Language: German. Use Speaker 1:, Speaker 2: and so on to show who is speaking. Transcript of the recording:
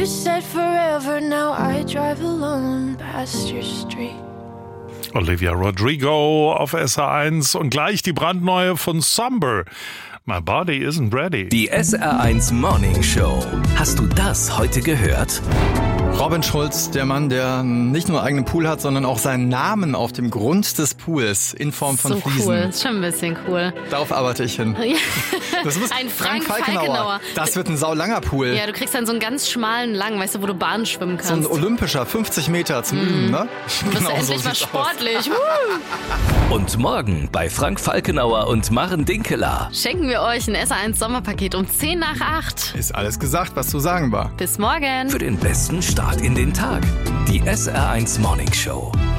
Speaker 1: You said forever, now I drive alone past your street.
Speaker 2: Olivia Rodrigo auf SR1 und gleich die brandneue von Somber. My body isn't ready.
Speaker 3: Die SR1 Morning Show. Hast du das heute gehört?
Speaker 4: Robin Schulz, der Mann, der nicht nur einen eigenen Pool hat, sondern auch seinen Namen auf dem Grund des Pools in Form von Fliesen.
Speaker 5: So cool, ist schon ein bisschen cool.
Speaker 4: Darauf arbeite ich hin. Das ist
Speaker 5: ein Frank Falkenauer.
Speaker 4: Das wird ein saulanger Pool.
Speaker 5: Ja, du kriegst dann so einen ganz schmalen, langen, weißt du, wo du Bahn schwimmen kannst.
Speaker 4: So ein olympischer, 50 Meter zum Üben, ne?
Speaker 5: Du bist endlich mal sportlich.
Speaker 3: Und morgen bei Frank Falkenauer und Maren Dinkeler
Speaker 5: Schenken wir euch ein SR1 Sommerpaket um 10 nach 8.
Speaker 4: Ist alles gesagt, was zu sagen war.
Speaker 5: Bis morgen.
Speaker 3: für den besten Start in den Tag. Die SR1 Morning Show.